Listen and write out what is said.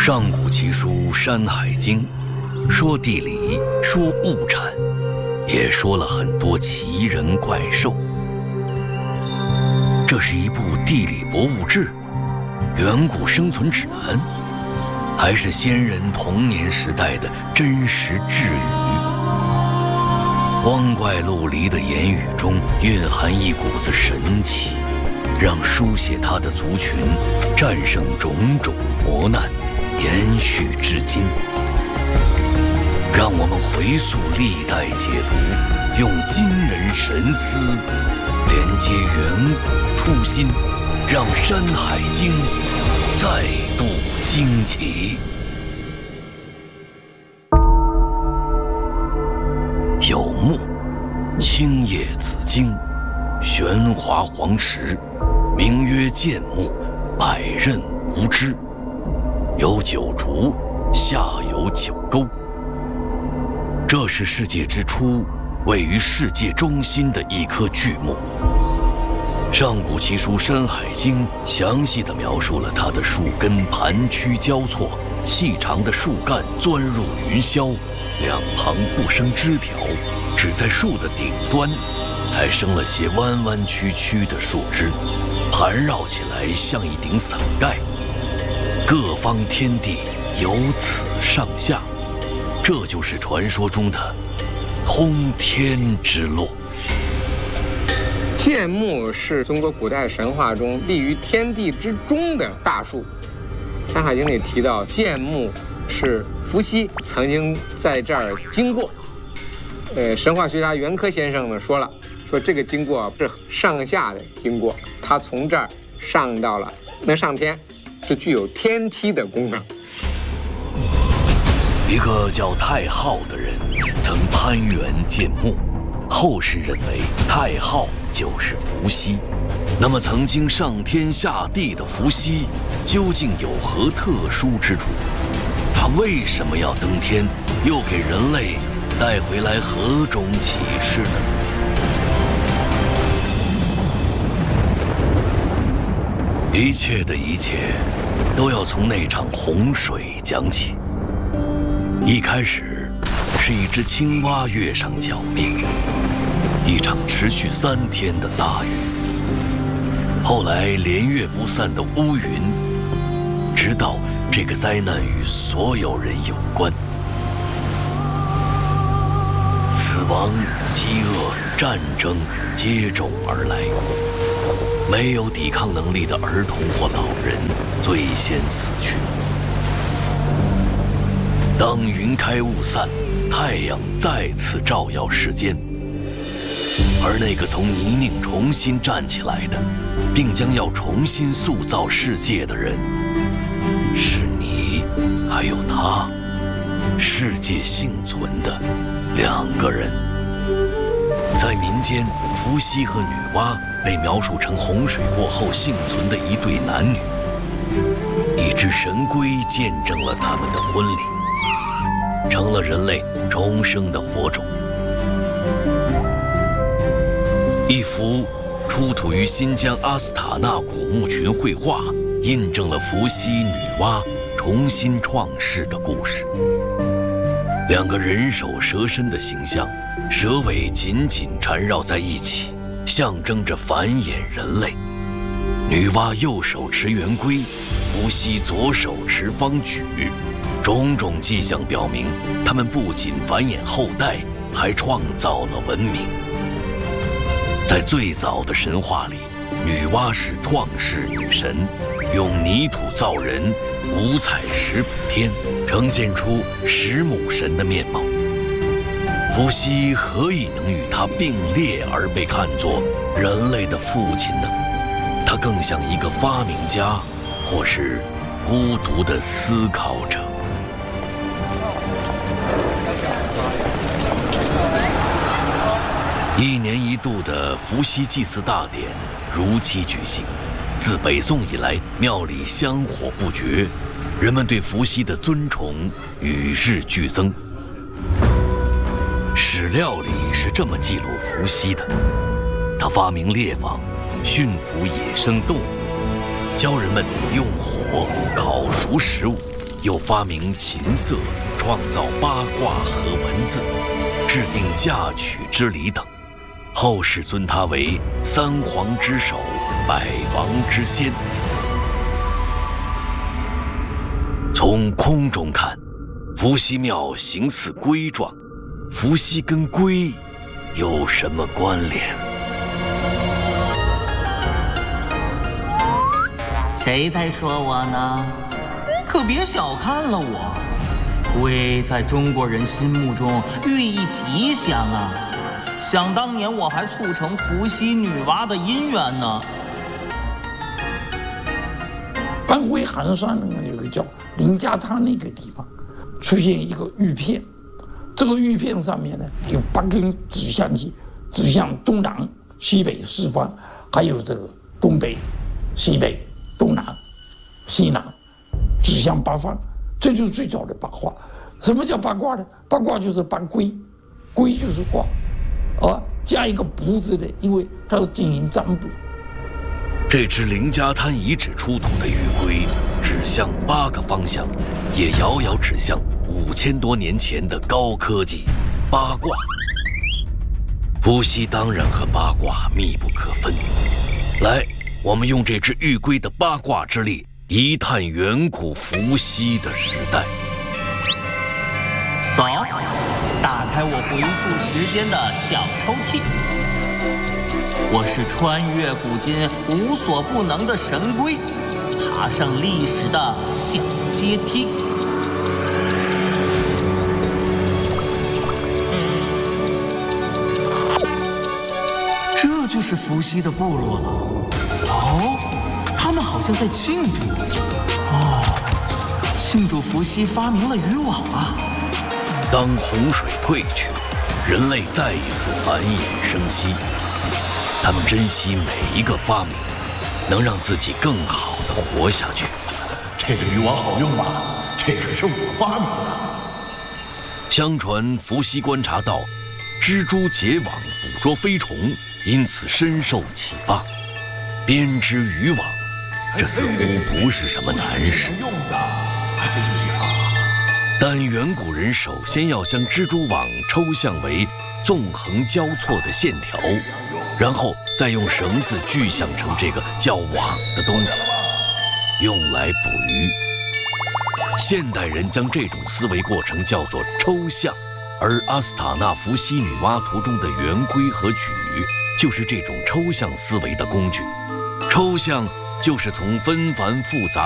上古奇书《山海经》，说地理，说物产，也说了很多奇人怪兽。这是一部地理博物志，远古生存指南，还是先人童年时代的真实智语？光怪陆离的言语中蕴含一股子神气，让书写它的族群战胜种种磨难，延续至今。让我们回溯历代解读，用今人神思连接远古初心，让《山海经》再度惊奇。有木，青叶紫荆，玄华黄石，名曰剑木，百仞无枝。有九竹，下有九沟。这是世界之初，位于世界中心的一棵巨木。上古奇书《山海经》详细地描述了它的树根盘曲交错，细长的树干钻入云霄，两旁不生枝条，只在树的顶端才生了些弯弯曲曲的树枝，盘绕起来像一顶伞盖。各方天地由此上下，这就是传说中的通天之路。 剑木是中国古代神话中立于天地之中的大树。《山海经》里提到，剑木是伏羲曾经在这儿经过。神话学家袁科先生呢说这个经过是上下的经过，他从这儿上到了能上天，是具有天梯的功能。 一个叫太昊的人曾攀援剑木，后世认为太昊就是伏羲。那么曾经上天下地的伏羲究竟有何特殊之处？他为什么要登天，又给人类带回来何种启示呢？一切的一切都要从那场洪水讲起。一开始是一只青蛙跃上脚面，一场持续3天的大雨，后来连月不散的乌云，直到这个灾难与所有人有关。死亡、饥饿、战争接踵而来，没有抵抗能力的儿童或老人最先死去。当云开雾散，太阳再次照耀世间，而那个从泥泞重新站起来的，并将要重新塑造世界的人，是你，还有他，世界幸存的2个人。在民间，伏羲和女娲被描述成洪水过后幸存的一对男女，一只神龟见证了他们的婚礼，成了人类重生的火种。一幅出土于新疆阿斯塔纳古墓群绘画，印证了伏羲女娲重新创世的故事。2个人首蛇身的形象，蛇尾紧紧缠绕在一起，象征着繁衍人类。女娲右手持圆规，伏羲左手持方矩，种种迹象表明，他们不仅繁衍后代，还创造了文明。在最早的神话里，女娲是创世女神，用泥土造人，五彩石补天，呈现出10母神的面貌。伏羲何以能与她并列而被看作人类的父亲呢？他更像一个发明家，或是孤独的思考者。1年1度的伏羲祭祀大典如期举行。自北宋以来，庙里香火不绝，人们对伏羲的尊崇与日俱增。史料里是这么记录伏羲的：他发明猎网，驯服野生动物，教人们用火烤熟食物， 又发明琴瑟，创造八卦和文字，制定嫁娶之礼等。后世尊他为三皇之首，百王之先。从空中看，伏羲庙形似龟状，伏羲跟龟有什么关联？ 谁在说我呢？可别小看了我，龟在中国人心目中寓意吉祥啊！想当年我还促成伏羲女娲的姻缘呢。 安徽含山那个有个叫林家滩那个地方，出现一个玉片，这个玉片上面呢有8根指向器，指向东南、西北四方，还有这个东北、西北、东南、西南，指向八方。这就是最早的八卦。什么叫八卦呢？八卦就是八龟，龟就是卦，加一个卜字的，因为它是进行占卜。 这只林家滩遗址出土的玉龟指向8个方向，也遥遥指向5000多年前的高科技八卦。伏羲当然和八卦密不可分。来，我们用这只玉龟的八卦之力，一探远古伏羲的时代。 走，打开我回溯时间的小抽屉。我是穿越古今无所不能的神龟，爬上历史的小阶梯。这就是伏羲的部落了。哦，他们好像在庆祝。庆祝伏羲发明了渔网啊！ 当洪水退去，人类再一次繁衍生息。他们珍惜每一个发明，能让自己更好地活下去。 这个渔网好用吗？这可是我发明的。 相传伏羲观察到蜘蛛结网捕捉飞虫，因此深受启发，编织渔网。这似乎不是什么难事。但远古人首先要将蜘蛛网抽象为纵横交错的线条，然后再用绳子具象成这个叫网的东西，用来捕鱼。现代人将这种思维过程叫做抽象，而阿斯塔纳伏羲女娲图中的圆规和矩就是这种抽象思维的工具。抽象就是从纷繁复杂